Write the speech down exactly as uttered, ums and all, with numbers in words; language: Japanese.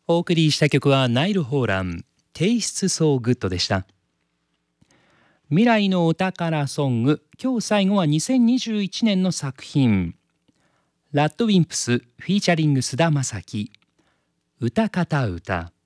お送りした曲はナイル・ホーラン、Tastes So Good でした。未来のお宝ソング、今日最後はにせんにじゅういちねんの作品。ラッドウィンプスフィーチャリング菅田将暉、歌方歌。